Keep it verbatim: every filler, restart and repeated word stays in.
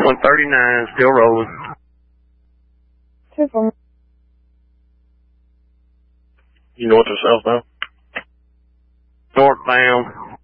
one thirty-nine, still rolling. two four. You north or southbound? Northbound.